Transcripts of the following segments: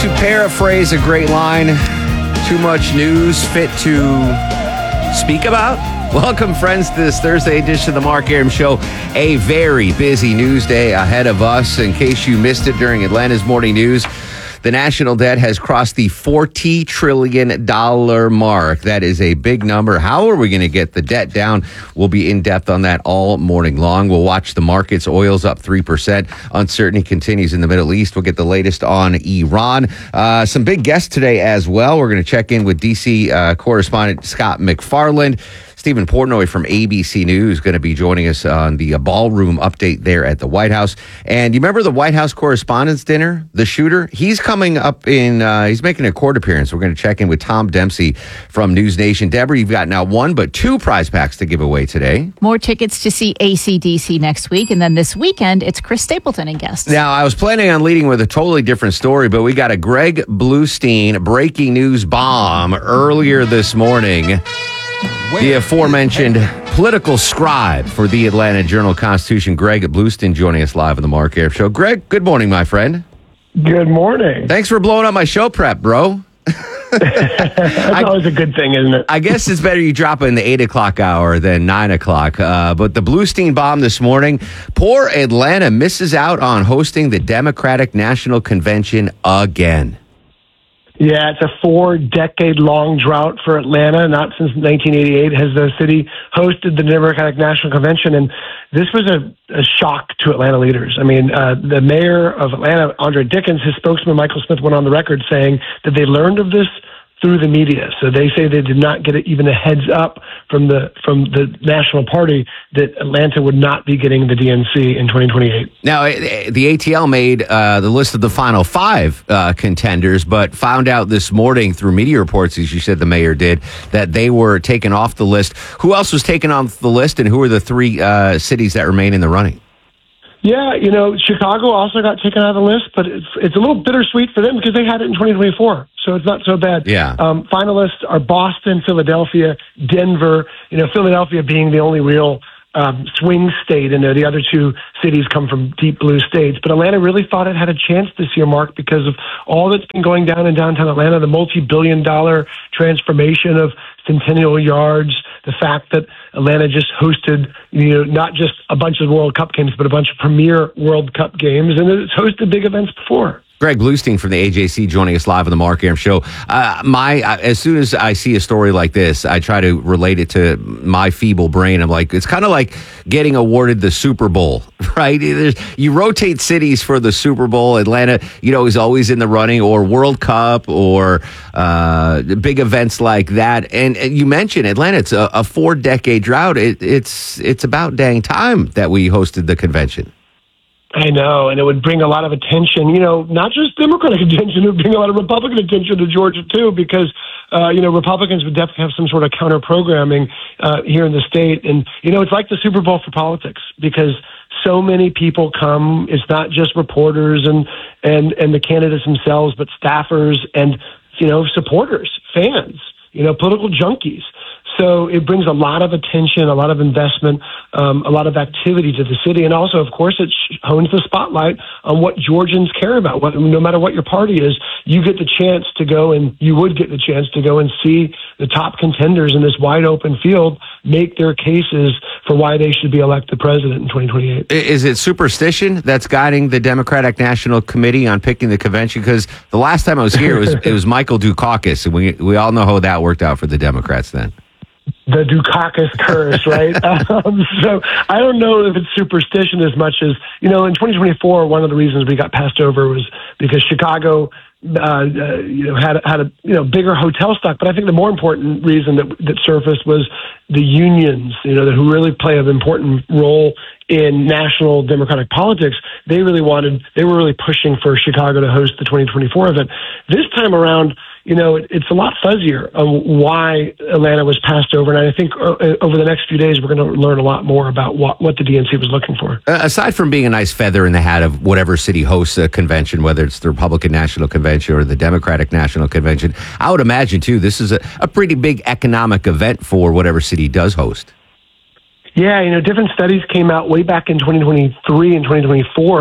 To paraphrase a great line, too much news fit to speak about? Welcome, friends, to this Thursday edition of the Mark Arum Show. A very busy news day ahead of us. In case you missed it during Atlanta's morning news, the national debt has crossed the $40 trillion mark. That is a big number. How are we going to get the debt down? We'll be in depth on that all morning long. We'll watch the markets. Oil's up 3%. Uncertainty continues in the Middle East. We'll get the latest on Iran. Some big guests today as well. We're going to check in with D.C. correspondent Scott McFarland. Stephen Portnoy from ABC News is going to be joining us on the ballroom update there at the White House. And you remember the White House Correspondents' Dinner? The shooter? He's coming up he's making a court appearance. We're going to check in with Tom Dempsey from News Nation. Deborah, you've got not one, but two prize packs to give away today. More tickets to see AC/DC next week. And then this weekend, it's Chris Stapleton and guests. Now, I was planning on leading with a totally different story, but we got a Greg Bluestein breaking news bomb earlier this morning. The aforementioned political scribe for the Atlanta Journal-Constitution, Greg Bluestein, joining us live on the Mark Arum Show. Greg, good morning, my friend. Good morning. Thanks for blowing up my show prep, bro. That's always a good thing, isn't it? I guess it's better you drop it in the 8 o'clock hour than 9 o'clock. But the Bluestein bomb this morning, poor Atlanta misses out on hosting the Democratic National Convention again. Yeah, it's a 4-decade-long drought for Atlanta. Not since 1988 has the city hosted the Democratic National Convention, and this was a shock to Atlanta leaders. I mean, the mayor of Atlanta, Andre Dickens, his spokesman, Michael Smith, went on the record saying that they learned of this through the media. So they say they did not get even a heads up from the National Party that Atlanta would not be getting the DNC in 2028. Now, the ATL made the list of the final five contenders, but found out this morning through media reports, as you said the mayor did, that they were taken off the list. Who else was taken off the list, and who are the three cities that remain in the running? Yeah, Chicago also got taken out of the list, but it's a little bittersweet for them because they had it in 2024, so it's not so bad. Yeah. Finalists are Boston, Philadelphia, Denver. Philadelphia being the only real swing state, and the other two cities come from deep blue states. But Atlanta really thought it had a chance this year, Mark, because of all that's been going down in downtown Atlanta, the multi-billion-dollar transformation of Centennial Yards, the fact that Atlanta just hosted, not just a bunch of World Cup games, but a bunch of premier World Cup games, and it's hosted big events before. Greg Bluestein from the AJC joining us live on the Mark Arum Show. As soon as I see a story like this, I try to relate it to my feeble brain. I'm like, it's kind of like getting awarded the Super Bowl, right? You rotate cities for the Super Bowl. Atlanta, is always in the running, or World Cup, or big events like that. And you mentioned Atlanta. It's a 4-decade drought. It's about dang time that we hosted the convention. I know, and it would bring a lot of attention, not just Democratic attention, it would bring a lot of Republican attention to Georgia, too, because, Republicans would definitely have some sort of counter-programming here in the state. And, it's like the Super Bowl for politics, because so many people come. It's not just reporters and the candidates themselves, but staffers and, supporters, fans, political junkies. So it brings a lot of attention, a lot of investment, a lot of activity to the city. And also, of course, it hones the spotlight on what Georgians care about. No matter what your party is, you get the chance to go, and you would get the chance to go and see the top contenders in this wide open field make their cases for why they should be elected president in 2028. Is it superstition that's guiding the Democratic National Committee on picking the convention? Because the last time I was here, it was Michael Dukakis, and we all know how that worked out for the Democrats then. The Dukakis curse, right? So I don't know if it's superstition as much as, in 2024, one of the reasons we got passed over was because Chicago had a bigger hotel stock. But I think the more important reason that surfaced was the unions, who really play an important role in national Democratic politics. They were really pushing for Chicago to host the 2024 event. This time around, it's a lot fuzzier on why Atlanta was passed over. And I think over the next few days, we're going to learn a lot more about what the DNC was looking for. Aside from being a nice feather in the hat of whatever city hosts a convention, whether it's the Republican National Convention or the Democratic National Convention, I would imagine, too, this is a pretty big economic event for whatever city does host. Yeah, different studies came out way back in 2023 and 2024 about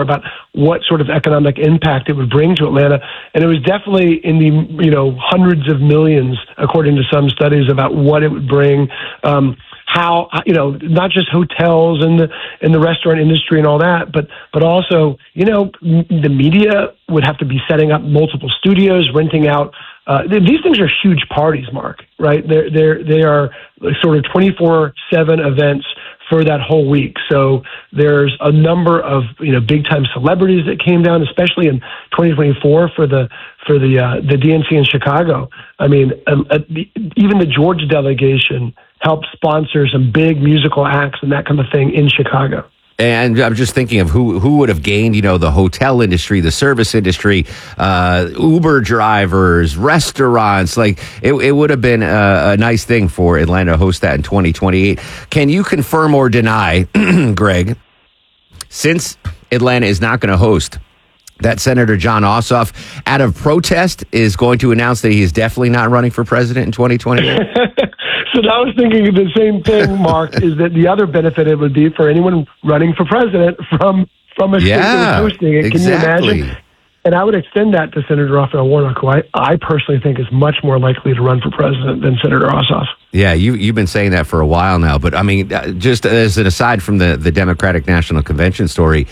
what sort of economic impact it would bring to Atlanta. And it was definitely in the, hundreds of millions, according to some studies, about what it would bring. How, not just hotels and the restaurant industry and all that, but also, the media would have to be setting up multiple studios, renting out. These things are huge parties, Mark, right? They are sort of 24/7 events for that whole week. So there's a number of, big time celebrities that came down, especially in 2024 for the DNC in Chicago. I mean, even the Georgia delegation helped sponsor some big musical acts and that kind of thing in Chicago. And I'm just thinking of who would have gained, the hotel industry, the service industry, Uber drivers, restaurants. Like it would have been a nice thing for Atlanta to host that in 2028. Can you confirm or deny, Greg, since Atlanta is not going to host, that Senator Jon Ossoff, out of protest, is going to announce that he is definitely not running for president in 2028? So I was thinking of the same thing, Mark, is that the other benefit it would be for anyone running for president from a state that was hosting it. Can you imagine? And I would extend that to Senator Raphael Warnock, who I personally think is much more likely to run for president than Senator Ossoff. Yeah, you've been saying that for a while now. But, I mean, just as an aside from the Democratic National Convention story,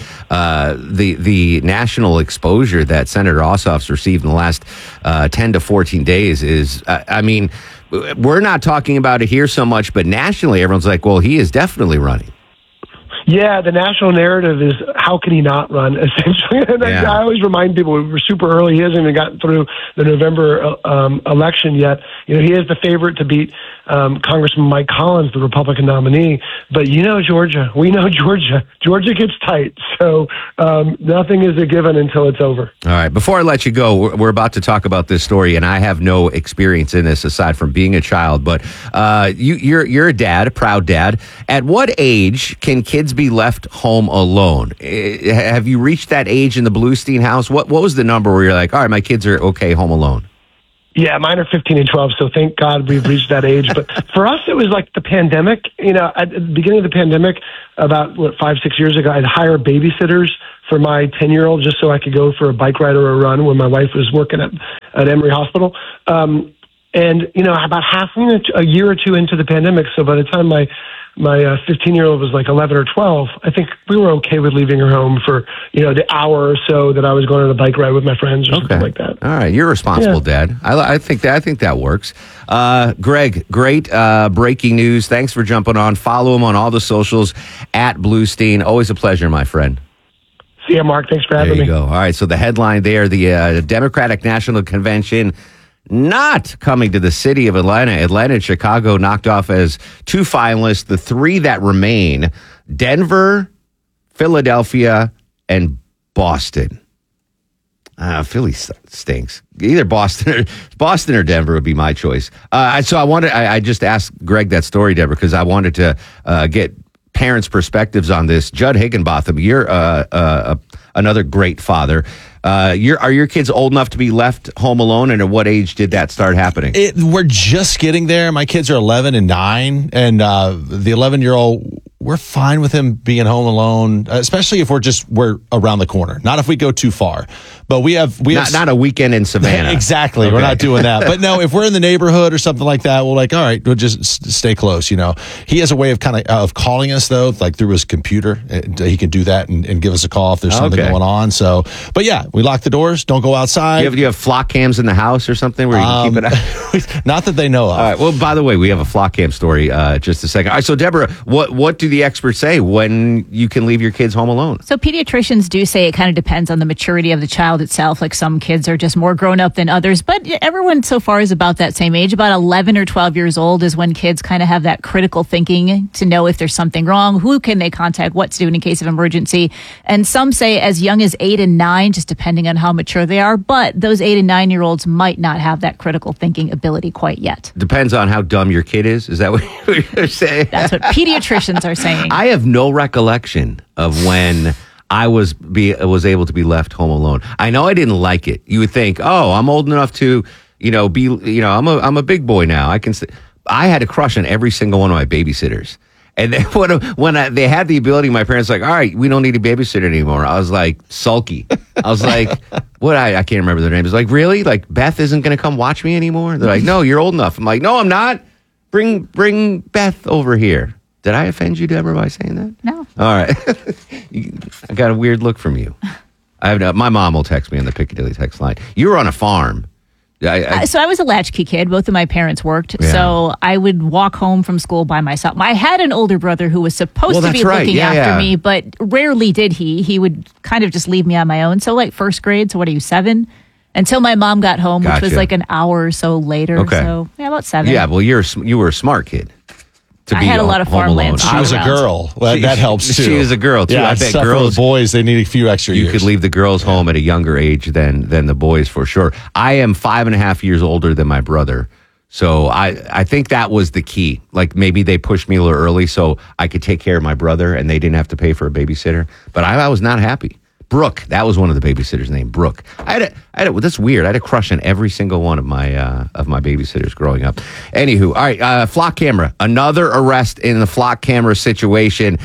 the national exposure that Senator Ossoff's received in the last 10 to 14 days is, we're not talking about it here so much, but nationally, everyone's like, well, he is definitely running. Yeah, the national narrative is, how can he not run, essentially? And I always remind people, we were super early. He hasn't even gotten through the November election yet. He is the favorite to beat Congressman Mike Collins, the Republican nominee. But Georgia. We know Georgia. Georgia gets tight. So nothing is a given until it's over. All right. Before I let you go, we're about to talk about this story, and I have no experience in this aside from being a child. But you're a dad, a proud dad. At what age can kids be left home alone? Have you reached that age in the Bluestein house? What was the number where you're like, all right, my kids are okay home alone? Yeah, mine are 15 and 12, so thank God we've reached that age. But for us, it was like the pandemic. At the beginning of the pandemic, about 5-6 years ago, I'd hire babysitters for my 10-year-old just so I could go for a bike ride or a run when my wife was working at Emory Hospital. And about a year or two into the pandemic, so by the time my 15-year-old was like 11 or 12, I think we were okay with leaving her home for, the hour or so that I was going on a bike ride with my friends or something like that. All right. You're a responsible dad. I think that works. Greg, great breaking news. Thanks for jumping on. Follow him on all the socials at Bluestein. Always a pleasure, my friend. See ya, Mark. Thanks for having me. There you go. All right. So the headline there, the Democratic National Convention not coming to the city of Atlanta. Atlanta and Chicago knocked off as two finalists. The three that remain, Denver, Philadelphia, and Boston. Philly stinks. Either Boston or Denver would be my choice. So I just asked Greg that story, Deborah, because I wanted to get parents' perspectives on this. Judd Higginbotham, you're another great father. Are your kids old enough to be left home alone, and at what age did that start happening? We're just getting there. My kids are 11 and 9, and the 11-year-old, we're fine with him being home alone, especially if we're around the corner. Not if we go too far. But we have not a weekend in Savannah. Exactly. Okay. We're not doing that. But no, if we're in the neighborhood or something like that, we're like, all right, we'll just stay close. He has a way of calling us though, like through his computer. He can do that and give us a call if there's something going on. So, but yeah, we lock the doors. Don't go outside. Do you have flock cams in the house or something where you can keep it out? Not that they know of. All right. Well, by the way, we have a flock cam story just a second. All right. So Deborah, what do the experts say when you can leave your kids home alone? So pediatricians do say it kind of depends on the maturity of the child itself. Like some kids are just more grown up than others, but everyone so far is about that same age. About 11 or 12 years old is when kids kind of have that critical thinking to know if there's something wrong, who can they contact, what to do in case of emergency. And some say as young as 8 and 9, just depending on how mature they are. But those 8 and 9-year-olds might not have that critical thinking ability quite yet. Depends on how dumb your kid is. Is that what you're saying? That's what pediatricians are saying. I have no recollection of when I was able to be left home alone. I know I didn't like it. You would think, oh, I'm old enough to, I'm a big boy now. I had a crush on every single one of my babysitters. And then when they had the ability, my parents were like, all right, we don't need a babysitter anymore. I was like, sulky. I was like, what? I can't remember their names. Like, really? Like, Beth isn't going to come watch me anymore? They're like, no, you're old enough. I'm like, no, I'm not. Bring Beth over here. Did I offend you, Deborah, by saying that? No. All right. I got a weird look from you. My mom will text me on the Piccadilly text line. You were on a farm. So I was a latchkey kid. Both of my parents worked. Yeah. So I would walk home from school by myself. I had an older brother who was supposed to be looking after me, but rarely did he. He would kind of just leave me on my own. So like first grade, so what are you, 7? Until my mom got home, which was like an hour or so later. Okay. So yeah, about 7. Yeah, well, you were a smart kid. I had a lot of farmland. She was a girl. That helps too. She is a girl too. Yeah, I bet girls, boys, they need a few extra years. You could leave the girls home at a younger age than the boys for sure. I am 5.5 years older than my brother, so I think that was the key. Like maybe they pushed me a little early so I could take care of my brother and they didn't have to pay for a babysitter. But I was not happy. Brooke, that was one of the babysitters named Brooke. That's weird. I had a crush on every single one of my babysitters growing up. Anywho, all right, flock camera. Another arrest in the flock camera situation.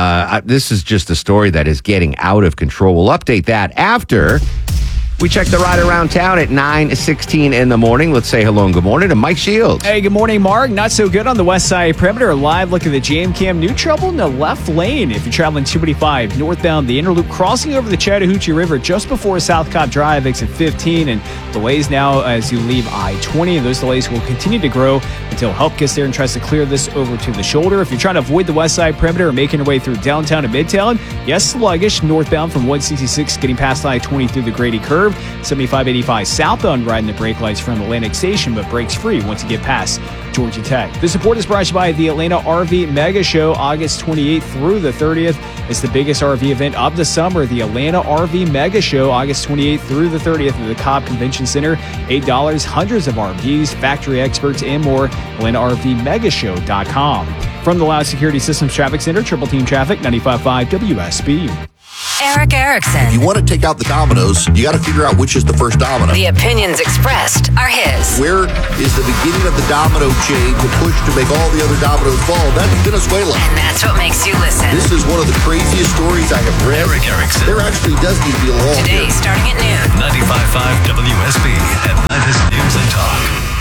This is just a story that is getting out of control. We'll update that after we check the ride around town at 9:16 in the morning. Let's say hello and good morning to Mike Shields. Hey, good morning, Mark. Not so good on the west side perimeter. Live look at the jam cam. New trouble in the left lane if you're traveling 285 northbound the inner loop, crossing over the Chattahoochee River just before South Cobb Drive, exit 15, and delays now as you leave I-20, and those delays will continue to grow until help gets there and tries to clear this over to the shoulder. If you're trying to avoid the west side perimeter or making your way through downtown and midtown, yes, sluggish northbound from 166 getting past I-20 through the Grady curve. 7585 southbound riding the brake lights from Atlantic Station, but brakes free once you get past Georgia Tech. The support is brought to you by the Atlanta RV Mega Show, August 28th through the 30th. It's the biggest RV event of the summer. The Atlanta RV Mega Show, August 28th through the 30th at the Cobb Convention Center. $8, hundreds of RVs, factory experts, and more. AtlantaRVMegashow.com. From the Loud Security Systems Traffic Center, Triple Team Traffic, 95.5 WSB. Eric Erickson. If you want to take out the dominoes, you got to figure out which is the first domino. The opinions expressed are his. Where is the beginning of the domino chain to push to make all the other dominoes fall? That's Venezuela. And that's what makes you listen. This is one of the craziest stories I have read. Eric Erickson. There actually does need to be a law Today, here. starting at noon. 95.5 WSB, Atlanta's News and Talk.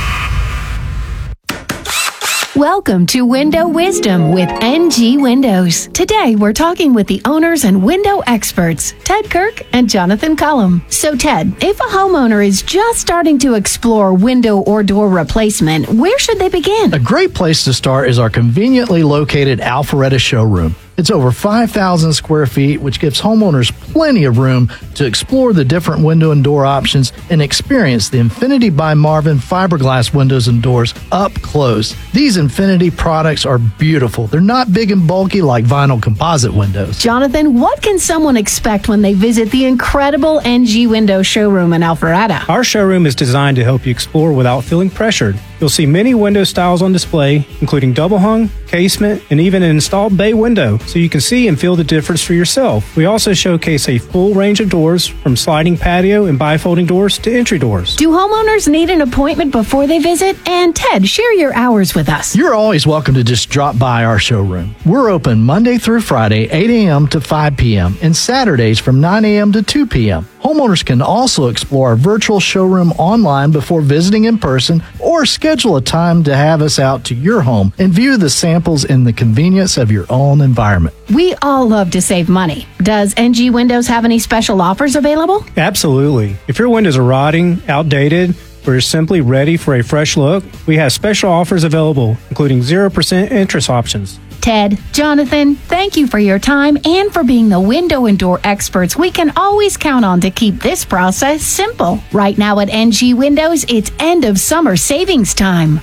Welcome to Window Wisdom with NG Windows. Today, we're talking with the owners and window experts, Ted Kirk and Jonathan Cullum. So, Ted, if a homeowner is just starting to explore window or door replacement, where should they begin? A great place to start is our conveniently located Alpharetta showroom. It's over 5,000 square feet, which gives homeowners plenty of room to explore the different window and door options and experience the Infinity by Marvin fiberglass windows and doors up close. These Infinity products are beautiful. They're not big and bulky like vinyl composite windows. Jonathan, what can someone expect when they visit the incredible NG Window showroom in Alpharetta? Our showroom is designed to help you explore without feeling pressured. You'll see many window styles on display, including double hung, casement, and even an installed bay window, so you can see and feel the difference for yourself. We also showcase a full range of doors, from sliding patio and bifolding doors to entry doors. Do homeowners need an appointment before they visit? And Ted, share your hours with us. You're always welcome to just drop by our showroom. We're open Monday through Friday, 8 a.m. to 5 p.m., and Saturdays from 9 a.m. to 2 p.m. Homeowners can also explore our virtual showroom online before visiting in person, or schedule a time to have us out to your home and view the samples in the convenience of your own environment. We all love to save money. Does NG Windows have any special offers available? Absolutely. If your windows are rotting, outdated, or you're simply ready for a fresh look, we have special offers available, including 0% interest options. Ted, Jonathan, thank you for your time and for being the window and door experts we can always count on to keep this process simple. Right now at NG Windows, it's end of summer savings time.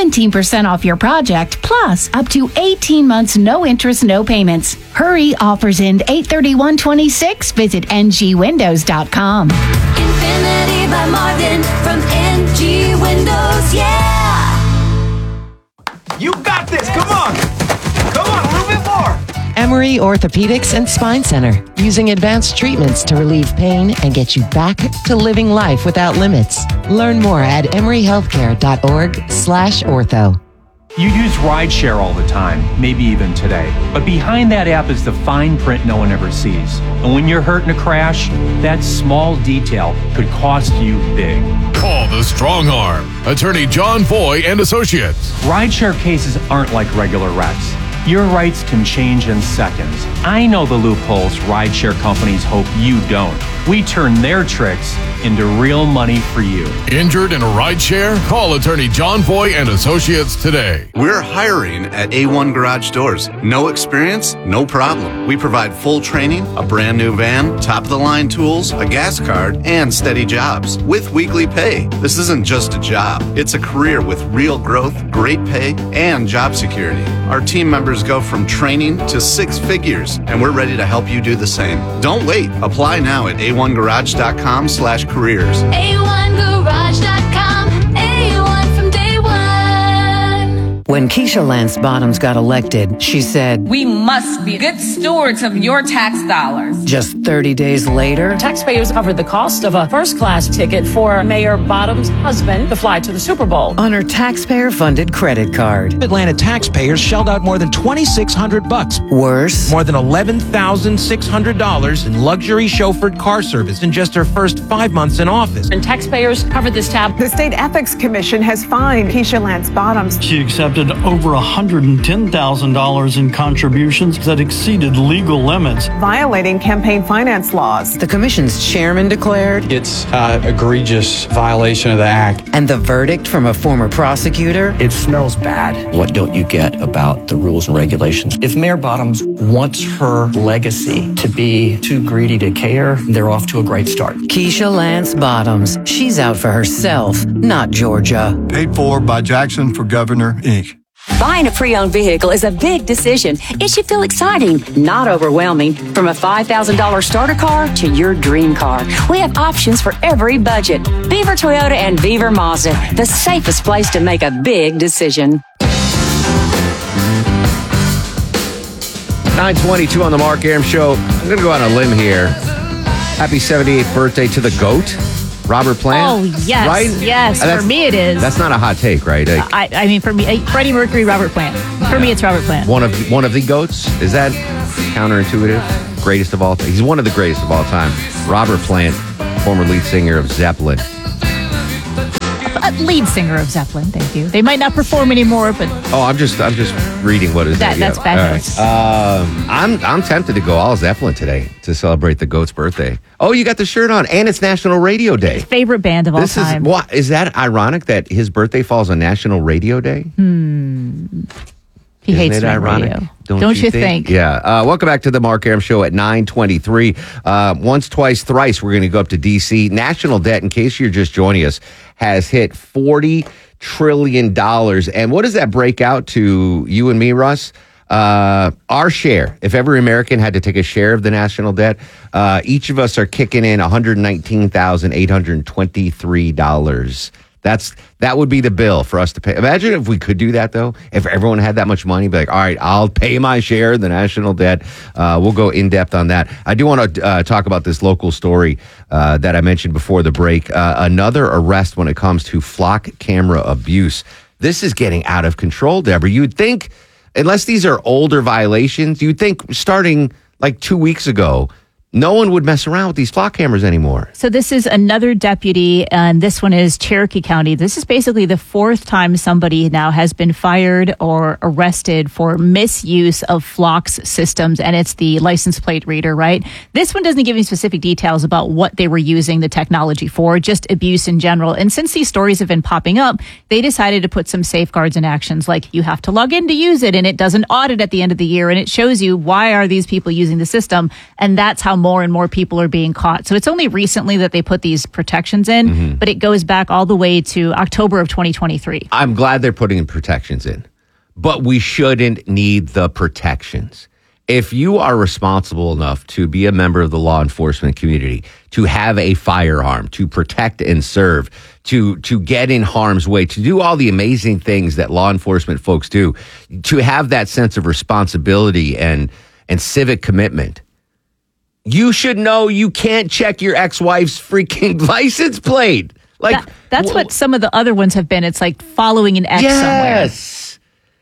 17% off your project, plus up to 18 months no interest, no payments. Hurry, offers end 8/31/26. Visit ngwindows.com. Infinity by Marvin from NG Windows, yeah! You got this, come on! Come on, a little bit more! Emory Orthopedics and Spine Center, using advanced treatments to relieve pain and get you back to living life without limits. Learn more at emoryhealthcare.org/ortho. You use rideshare all the time, maybe even today. But behind that app is the fine print no one ever sees. And when you're hurt in a crash, that small detail could cost you big. Call the Strong Arm. Attorney John Foy and Associates. Rideshare cases aren't like regular wrecks. Your rights can change in seconds. I know the loopholes rideshare companies hope you don't. We turn their tricks into real money for you. Injured in a rideshare? Call attorney John Foy and Associates today. We're hiring at A1 Garage Doors. No experience? No problem. We provide full training, a brand new van, top-of-the-line tools, a gas card, and steady jobs with weekly pay. This isn't just a job. It's a career with real growth, great pay, and job security. Our team members go from training to 6 figures, and we're ready to help you do the same. Don't wait. Apply now at a1garage.com/careers. A1Garage.com. A1 from day one. When Keisha Lance Bottoms got elected, she said, "We must be good stewards of your tax dollars." Just 30 days later, taxpayers covered the cost of a first-class ticket for Mayor Bottoms' husband to fly to the Super Bowl on her taxpayer-funded credit card. Atlanta taxpayers shelled out more than $2,600. Worse, more than $11,600 in luxury chauffeured car service in just her first 5 months in office. And taxpayers covered this tab. The State Ethics Commission has fined Keisha Lance Bottoms. She accepted over $110,000 in contributions that exceeded legal limits, violating campaign finance laws. The commission's chairman declared it's an egregious violation of the act. And the verdict from a former prosecutor? It smells bad. What don't you get about the rules and regulations? If Mayor Bottoms wants her legacy to be too greedy to care, they're off to a great start. Keisha Lance Bottoms. She's out for herself, not Georgia. Paid for by Jackson for Governor, Inc. Buying a pre-owned vehicle is a big decision. It should feel exciting, not overwhelming. From a $5,000 starter car to your dream car, we have options for every budget. Beaver Toyota and Beaver Mazda, the safest place to make a big decision. 9:22 on the Mark Arum Show. I'm going to go on a limb here. Happy 78th birthday to the GOAT, Robert Plant. Oh, yes. Right? Yes, for me it is. That's not a hot take, right? I mean, for me, Freddie Mercury, Robert Plant. For me, it's Robert Plant. One of the GOATs? Is that counterintuitive? Greatest of all time? He's one of the greatest of all time. Robert Plant, former lead singer of Zeppelin. Lead singer of Zeppelin, thank you. They might not perform anymore, but I'm just reading what is that's fabulous. Right. I'm tempted to go all Zeppelin today to celebrate the GOAT's birthday. Oh, you got the shirt on, and it's National Radio Day. Favorite band of all time. Is that ironic that his birthday falls on National Radio Day? He hates it ironic? Radio. Don't you think? Yeah. Welcome back to the Mark Arum Show at 9:23. Once, twice, thrice, we're going to go up to D.C. National debt, in case you're just joining us, has hit $40 trillion. And what does that break out to you and me, Russ? Our share, if every American had to take a share of the national debt, each of us are kicking in $119,823. That would be the bill for us to pay. Imagine if we could do that, though. If everyone had that much money, be like, all right, I'll pay my share of the national debt. We'll go in depth on that. I do want to talk about this local story that I mentioned before the break. Another arrest when it comes to flock camera abuse. This is getting out of control, Deborah. You'd think, unless these are older violations, you'd think starting like 2 weeks ago, no one would mess around with these flock cameras anymore. So this is another deputy, and this one is Cherokee County. This is basically the fourth time somebody now has been fired or arrested for misuse of Flock's systems, and it's the license plate reader, right? This one doesn't give any specific details about what they were using the technology for, just abuse in general. And since these stories have been popping up, they decided to put some safeguards and actions, like you have to log in to use it, and it does an audit at the end of the year, and it shows you why are these people using the system, and that's how more and more people are being caught. So it's only recently that they put these protections in, but it goes back all the way to October of 2023. I'm glad they're putting protections in, but we shouldn't need the protections. If you are responsible enough to be a member of the law enforcement community, to have a firearm, to protect and serve, to get in harm's way, to do all the amazing things that law enforcement folks do, to have that sense of responsibility and civic commitment, you should know you can't check your ex-wife's freaking license plate. That's what some of the other ones have been. It's like following an ex somewhere. Yes.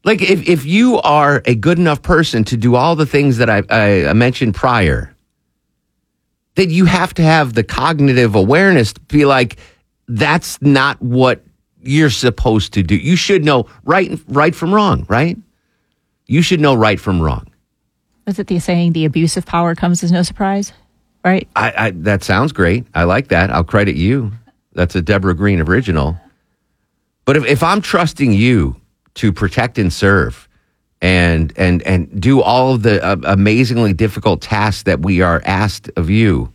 Like, if you are a good enough person to do all the things that I mentioned prior, then you have to have the cognitive awareness to be like, that's not what you're supposed to do. You should know right from wrong, right? You should know right from wrong. Was it the saying, the abuse of power comes as no surprise? Right? That sounds great. I like that. I'll credit you. That's a Deborah Green original. But if I'm trusting you to protect and serve and do all of the amazingly difficult tasks that we are asked of you,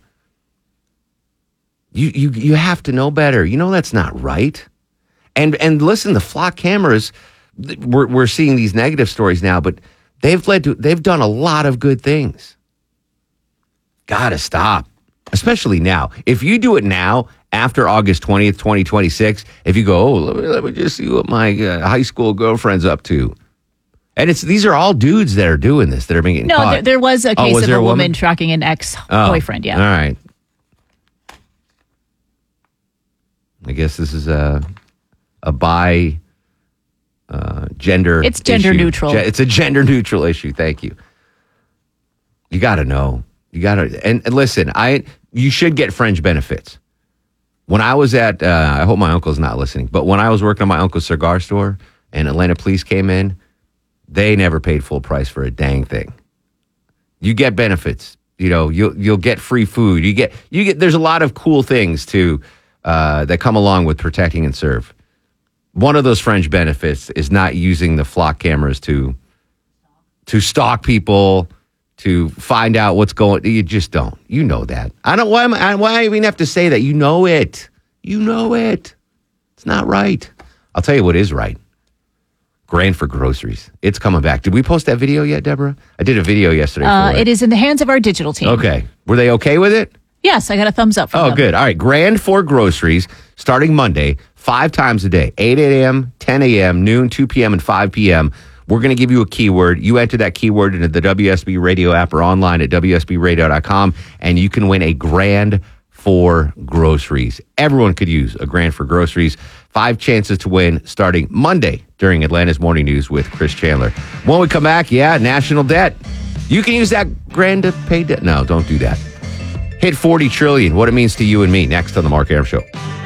you have to know better. You know that's not right. And listen, the flock cameras, we're seeing these negative stories now, but they've done a lot of good things. Gotta stop, especially now. If you do it now, after August 20th, 2026, if you go, let me just see what my high school girlfriend's up to. And these are all dudes that are doing this, that are being caught. No, there was a case of a woman tracking an ex-boyfriend, yeah. All right. I guess this is a gender It's gender issue. neutral. It's a gender neutral issue. Thank you. You got to know. You got to, and listen, you should get fringe benefits. When I was at, I hope my uncle's not listening, but when I was working on my uncle's cigar store and Atlanta police came in, they never paid full price for a dang thing. You get benefits. You know, you'll get free food. You get. There's a lot of cool things too that come along with protecting and serve. One of those fringe benefits is not using the flock cameras to stalk people, to find out what's going. You just don't. You know that. I don't. Why I even have to say that? You know it. You know it. It's not right. I'll tell you what is right. Grand for groceries. It's coming back. Did we post that video yet, Deborah? I did a video yesterday. For it is in the hands of our digital team. Okay. Were they okay with it? Yes, I got a thumbs up from them. Oh, good. All right. Grand for groceries starting Monday, 5 times a day, 8 a.m., 10 a.m., noon, 2 p.m., and 5 p.m. We're going to give you a keyword. You enter that keyword into the WSB Radio app or online at WSBradio.com, and you can win a grand for groceries. Everyone could use a grand for groceries. 5 chances to win starting Monday during Atlanta's Morning News with Chris Chandler. When we come back, national debt. You can use that grand to pay debt. No, don't do that. Hit 40 trillion, what it means to you and me, next on The Mark Arum Show.